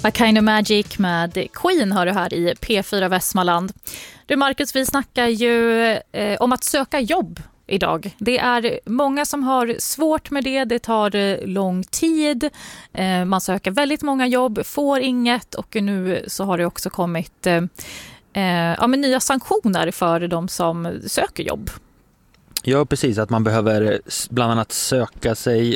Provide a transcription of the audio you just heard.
What Kind of Magic med Queen har du här i P4 Västmanland. Du Marcus, vi snackar ju om att söka jobb idag. Det är många som har svårt med det. Det tar lång tid. Man söker väldigt många jobb, får inget, och nu så har det också kommit nya sanktioner för de som söker jobb. Ja, precis. Att man behöver bland annat söka sig